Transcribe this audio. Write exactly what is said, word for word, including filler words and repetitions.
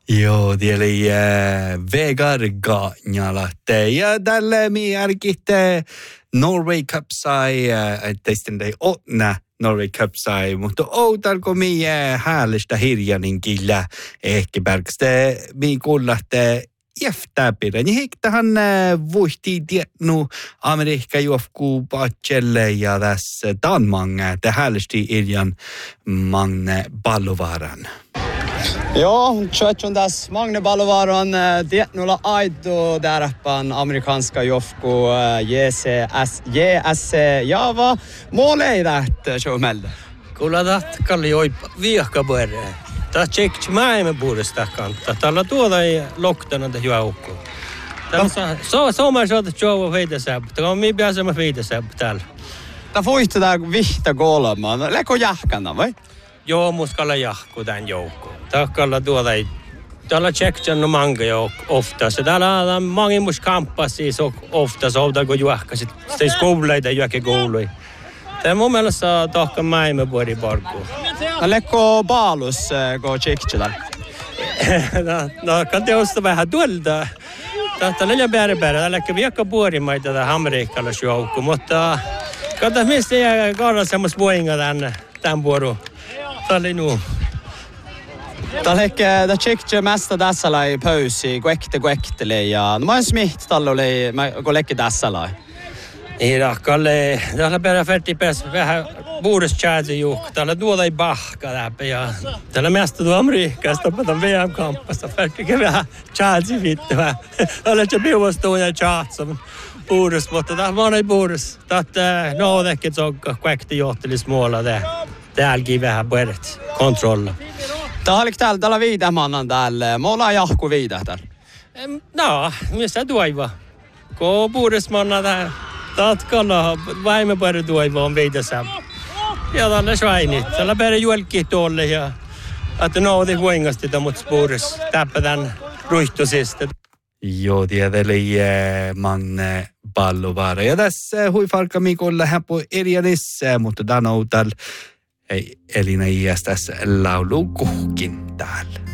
Joo, tieli vegarga njalatte ja tälle miarkitte Norway Cup sai, että sitten ei otna Norway Cup sai, mutta outalko mie häälistä hirjanin kyllä ehkä pärkste mi kullatte jäftääpirä. Niin hektähän vuhti tietnu Amerikka juofku patselle ja tässä Danmange, että häälistä hirjan Magne Ballovaran. Ja, tjötjön tässä Magne Ballovaran tietnulla aito därpan amerikanska jofku J C S J S Java måleidät showmelda. Kulla dat kalli oi viahka puere. Ta tsekts mäime puolesta kantta. Tällä tuoda ei loktana te juokku. Tällä so somar så att jag vet så. Det kommer mig bäst som vet så där. Ta fuitte där vihta golma. Läkö jahkana vai? Joo, muskalla jahku tän joukko. Takkalla tuoda ei. Tällä tsektsän no manga jo ofta. Så täällä mange mus kampas siis ofta så där går juokka sit. Se skoleita juokke goului. Tämä mun mielestä tahka mäime puoli parkku. Läkö baalus go tsektsä där? No, kan teosta vähän tuolta. Tätä neljä bäre bäre. Tällä viekka puolimaita tätä amerikkalaisjoukko, mutta katsotaan mistä jää kaudella semmos voinga tän, tän vuoro. Tämä oli nuu. Tällä hetkellä tämä tsektsä mästä tässä lai pöysi, kuekte kuektele ja no mä en smiht tällä oli, kun lekki tässä lai. Ei rakkalle, täällä perä färti pääs vähän vuodesta tjääsi juhka. Täällä tuolla ei bahka läpi ja täällä mästä tuo Amerikasta, mutta V M-kampasta färti vähän tjääsi vittu vähän. Täällä se piuvastuun ja tjaatsa vuodesta, mutta täällä vaan ei vuodesta. Täällä no ehkä tsokka kuekti johtelis muualla täälläkin vähän puolet kontrolla. Täällä oliko täällä täällä viitämannan täällä? Me ollaan jahku viitä täällä. No, missä tuiva? Ko vuodesmanna täällä. Tatkalla väimme pari tuiva on viitässä. Ja tällä svainit. Tällä pärä juolki tuolle ja että nouti vuengasti mut spuures täppätän ruihtusista. Joo, tiedeli Magne Ballovara. Ja tässä huifarka Mikolla häppu Irjanissa, mutta Danoutal ei Elina Iäs tässä laulu kuhkin täällä.